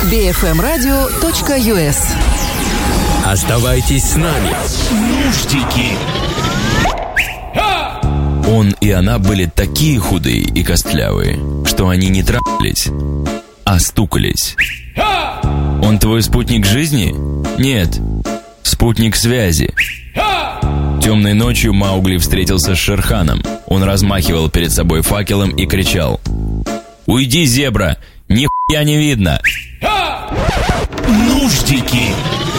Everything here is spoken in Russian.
bfmradio.us. Оставайтесь с нами. Нуждики. Он и она были такие худые и костлявые, что они не трахались, а стукались. Он твой спутник жизни? Нет, спутник связи. Темной ночью Маугли встретился с Шерханом. Он размахивал перед собой факелом и кричал: «Уйди, зебра! Нихуя не видно!» Нуждики.